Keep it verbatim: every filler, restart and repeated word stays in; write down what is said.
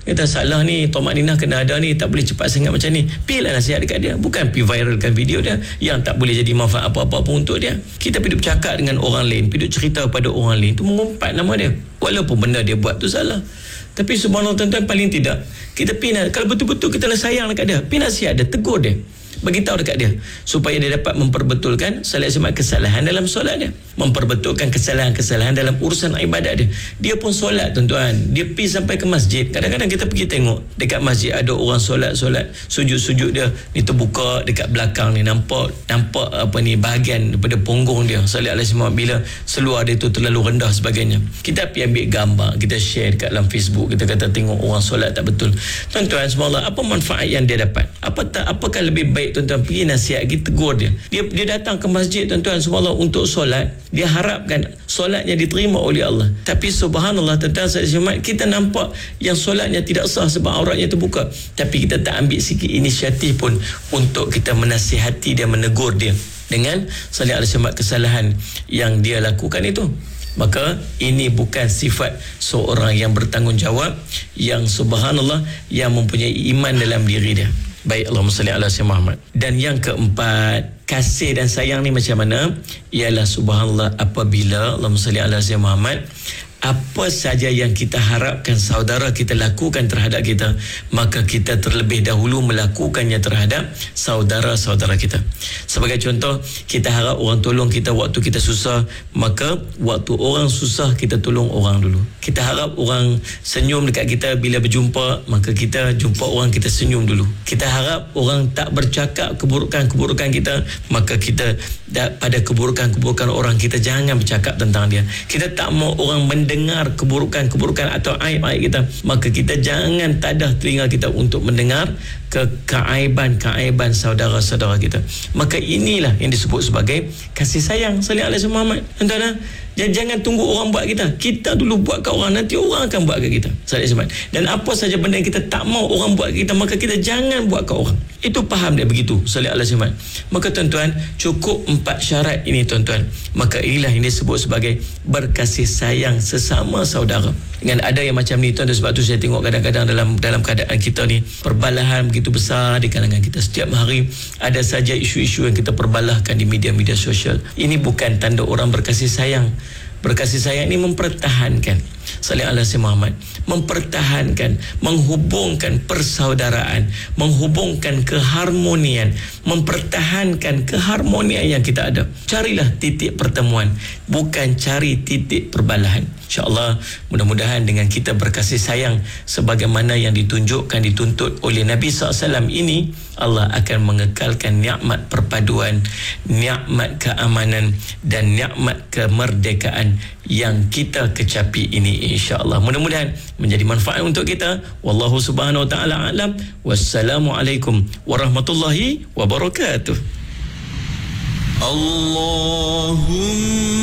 Kata salah ni, Tomak-ninah kena ada ni, tak boleh cepat sangat macam ni. Pilah nasihat dekat dia, bukan pi viralkan video dia yang tak boleh jadi manfaat apa-apa pun untuk dia. Kita pergi bercakap dengan orang lain, pergi cerita kepada orang lain, tu mengumpat nama dia walaupun benda dia buat tu salah. Tapi subhanallah tuan-tuan, paling tidak kita pergi, kalau betul-betul kita nak sayang dekat dia, pergi nasihat dia, tegur dia, beritahu dekat dia supaya dia dapat memperbetulkan salat semat kesalahan dalam solat dia, memperbetulkan kesalahan-kesalahan dalam urusan ibadat dia. Dia pun solat tuan-tuan, dia pergi sampai ke masjid. Kadang-kadang kita pergi tengok dekat masjid ada orang solat-solat, sujud-sujud dia ni terbuka dekat belakang ni, nampak nampak apa ni bahagian daripada punggung dia. Salat alaihi wasallam bila seluar dia tu terlalu rendah sebagainya. Kita pergi ambil gambar, kita share dekat dalam Facebook, kita kata tengok orang solat tak betul. Tuan-tuan, subhanallah, apa manfaat yang dia dapat? Apa tak, apakah lebih baik tuan-tuan pergi nasihat, pergi tegur dia. Dia dia datang ke masjid tuan-tuan, subhanallah, untuk solat. Dia harapkan solatnya diterima oleh Allah. Tapi subhanallah tuan-tuan, kita nampak yang solatnya tidak sah sebab auratnya terbuka. Tapi kita tak ambil sikit inisiatif pun untuk kita menasihati dia, menegur dia dengan salat alaihi wasallam kesalahan yang dia lakukan itu. Maka ini bukan sifat seorang yang bertanggungjawab, yang subhanallah, yang mempunyai iman dalam diri dia. Baik, Allahumma salli ala sayyidina Muhammad. Dan yang keempat, kasih dan sayang ni macam mana? Ialah subhanallah, apabila Allahumma salli ala sayyidina Muhammad, apa saja yang kita harapkan saudara kita lakukan terhadap kita, maka kita terlebih dahulu melakukannya terhadap saudara-saudara kita. Sebagai contoh, kita harap orang tolong kita waktu kita susah, maka waktu orang susah kita tolong orang dulu. Kita harap orang senyum dekat kita bila berjumpa, maka kita jumpa orang, kita senyum dulu. Kita harap orang tak bercakap keburukan-keburukan kita, maka kita pada keburukan-keburukan orang kita jangan bercakap tentang dia. Kita tak mau orang mendengar keburukan-keburukan atau aib-aib kita, maka kita jangan tadah telinga kita untuk mendengar ke keaiban-keaiban saudara-saudara kita. Maka inilah yang disebut sebagai kasih sayang. Sallallahu alaihi Muhammad. Tuan-tuan, jangan tunggu orang buat kita. Kita dulu buat kat orang, nanti orang akan buat kat kita. Sallallahu alaihi. Dan apa saja benda yang kita tak mau orang buat kat kita, maka kita jangan buat kat orang. Itu faham dia begitu. Sallallahu alaihi. Maka tuan-tuan, cukup empat syarat ini tuan-tuan. Maka inilah yang disebut sebagai berkasih sayang sesama saudara. Dengan ada yang macam ni tuan-tuan, sebab tu saya tengok kadang-kadang dalam dalam keadaan kita ni perbalahan begitu besar di kalangan kita. Setiap hari ada saja isu-isu yang kita perbalahkan di media-media sosial. Ini bukan tanda orang berkasih sayang. Berkasih sayang ini mempertahankan, sallallahu alaihi Muhammad, mempertahankan, menghubungkan persaudaraan, menghubungkan keharmonian, mempertahankan keharmonian yang kita ada. Carilah titik pertemuan, bukan cari titik perbalahan. InsyaAllah, mudah-mudahan dengan kita berkasih sayang sebagaimana yang ditunjukkan, dituntut oleh Nabi sallallahu alaihi wasallam ini, Allah akan mengekalkan nikmat perpaduan, nikmat keamanan dan nikmat kemerdekaan yang kita kecapi ini, insya-Allah. Mudah-mudahan menjadi manfaat untuk kita. Wallahu subhanahu wa ta'ala a'lam. Wassalamualaikum warahmatullahi wabarakatuh. Allahumma